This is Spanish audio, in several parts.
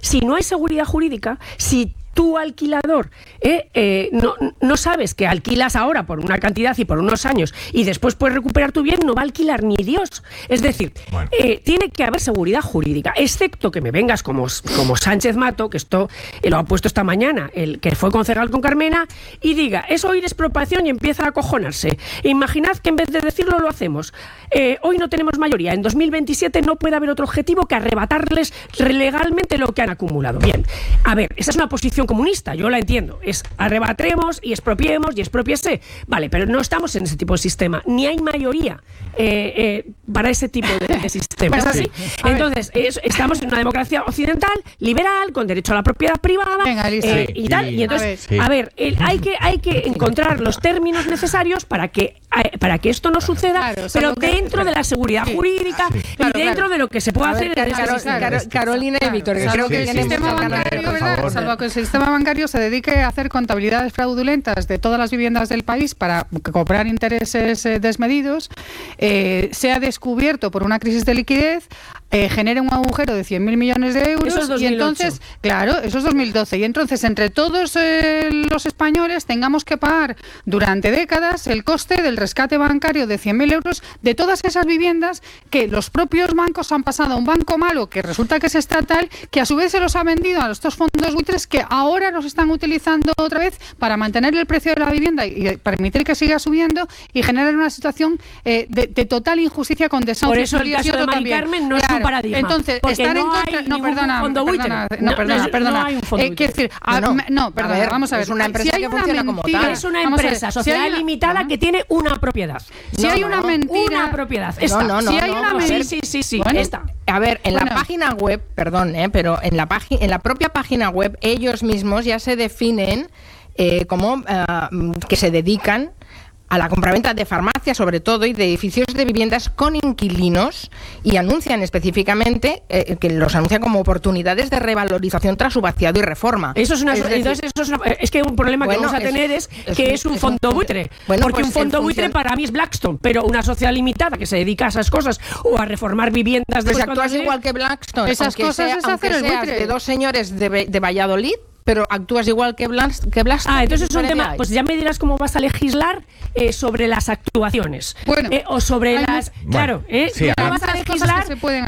si no hay seguridad jurídica, si tú, alquilador, no sabes que alquilas ahora por una cantidad y por unos años y después puedes recuperar tu bien, no va a alquilar ni Dios. Es decir, tiene que haber seguridad jurídica, excepto que me vengas como Sánchez Mato, que esto lo ha puesto esta mañana, el que fue concejal con Carmena, y diga, es oír expropiación y empieza a acojonarse. Imaginad que en vez de decirlo lo hacemos. Hoy no tenemos mayoría, en 2027 no puede haber otro objetivo que arrebatarles legalmente lo que han acumulado. Bien, a ver, esa es una posición comunista, yo la entiendo, es arrebatemos y expropiemos y expropiese, vale, pero no estamos en ese tipo de sistema, ni hay mayoría para ese tipo de sistema. Pues así. Entonces, estamos en una democracia occidental, liberal, con derecho a la propiedad privada. Venga, y tal, y entonces, hay que encontrar los términos necesarios para que esto no suceda, claro, pero dentro de la seguridad jurídica y dentro de lo que se puede hacer en ese sistema. Carolina y Víctor, creo que el sistema bancario, ¿verdad? Salvo que el sistema bancario se dedique a hacer contabilidades fraudulentas de todas las viviendas del país para cobrar intereses desmedidos, sea descubierto por una crisis de liquidez, genere un agujero de 100.000 millones de euros. Eso es 2008. Y entonces, claro, eso es 2012. Y entonces, entre todos los españoles, tengamos que pagar durante décadas el coste del rescate bancario de 100.000 euros de todas esas viviendas que los propios bancos han pasado a un banco malo, que resulta que es estatal, que a su vez se los ha vendido a estos fondos buitres que ahora los están utilizando otra vez para mantener el precio de la vivienda y permitir que siga subiendo y generar una situación de total injusticia con desahucio. Por eso el caso de Mari Carmen no es un paradigma. Entonces, porque estar no en contra... hay No, perdona. No hay un fondo buitre. Quiero decir, perdona, vamos a ver. Es una empresa que funciona como tal. Es una empresa, sociedad limitada que tiene una propiedad. Si hay una mentira... Una propiedad. Si hay una mentira... Sí. Bueno, Esta. A ver, en la página web, perdón, pero en la propia página web ellos mismos ya se definen como que se dedican a la compraventa de farmacias, sobre todo, y de edificios de viviendas con inquilinos, y anuncian específicamente que los anuncian como oportunidades de revalorización tras su vaciado y reforma. Es que un problema que vamos a tener es que es un fondo buitre. Porque un fondo buitre para mí es Blackstone, pero una sociedad limitada que se dedica a esas cosas o a reformar viviendas de... Pues actúas igual que Blackstone. Esas cosas es hacer el buitre. De dos señores de Valladolid, pero actúas igual que Blackstone. Entonces es un tema, pues ya me dirás cómo vas a legislar sobre las actuaciones. O sobre las... Claro, ¿cómo vas a legislar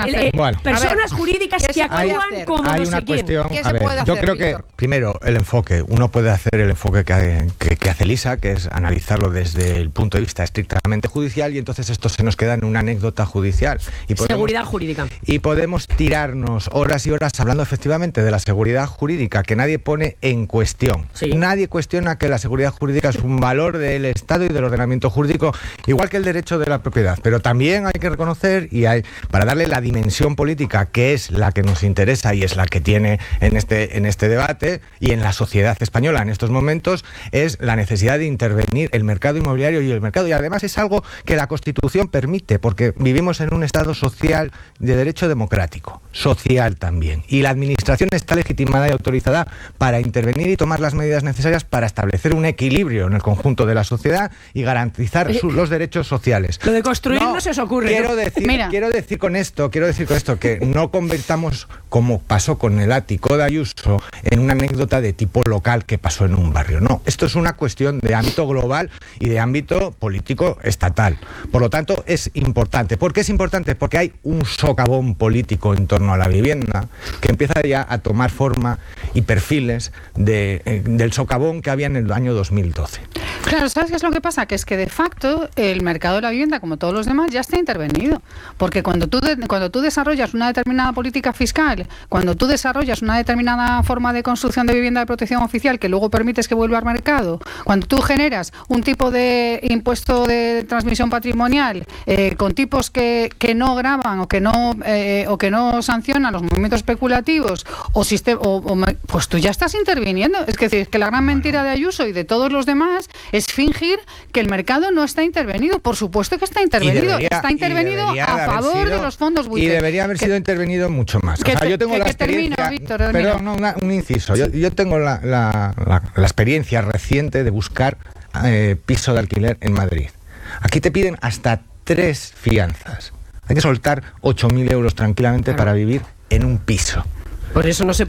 personas jurídicas que actúan como no sé quién? Yo creo que, primero, el enfoque. Uno puede hacer el enfoque que hace Elisa, que es analizarlo desde el punto de vista estrictamente judicial, y entonces esto se nos queda en una anécdota judicial. Seguridad jurídica. Y podemos tirarnos horas y horas hablando efectivamente de la seguridad jurídica, que nadie pone en cuestión. Nadie cuestiona que la seguridad jurídica es un valor del Estado y del ordenamiento jurídico, igual que el derecho de la propiedad. Pero también hay que reconocer, para darle la dimensión política, que es la que nos interesa y es la que tiene en este debate y en la sociedad española en estos momentos, es la necesidad de intervenir el mercado inmobiliario y el mercado. Y además es algo que la Constitución permite, porque vivimos en un Estado social de derecho democrático, social también. Y la Administración está legitimada y autorizada para intervenir y tomar las medidas necesarias para establecer un equilibrio en el conjunto de la sociedad y garantizar los derechos sociales. Lo de construir no se os ocurre. Quiero decir con esto que no convertamos, como pasó con el ático de Ayuso, en una anécdota de tipo local que pasó en un barrio. No, esto es una cuestión de ámbito global y de ámbito político estatal. Por lo tanto, es importante. ¿Por qué es importante? Porque hay un socavón político en torno a la vivienda que empieza ya a tomar forma y perfiles del socavón que había en el año 2012. Claro, ¿sabes qué es lo que pasa? Que es que de facto el mercado de la vivienda, como todos los demás, ya está intervenido. Porque cuando tú desarrollas una determinada política fiscal, cuando tú desarrollas una determinada forma de construcción de vivienda de protección oficial que luego permites que vuelva al mercado, cuando tú generas un tipo de impuesto de transmisión patrimonial con tipos que no gravan o que no sancionan los movimientos especulativos pues tú ya estás interviniendo. Es decir, que la gran mentira de Ayuso y de todos los demás es fingir que el mercado no está intervenido. Por supuesto que está intervenido. Está intervenido a favor de los fondos buitres. Y debería haber sido intervenido mucho más. Yo tengo la experiencia... un inciso. Yo tengo la experiencia reciente de buscar piso de alquiler en Madrid. Aquí te piden hasta 3 fianzas. Hay que soltar 8.000 euros tranquilamente para vivir en un piso. Por eso no se